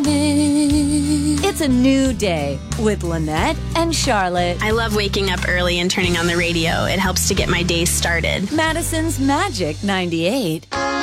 morning. It's a new day with Lynette and Charlotte. I love waking up early and turning on the radio. It helps to get my day started. Madison's Magic 98.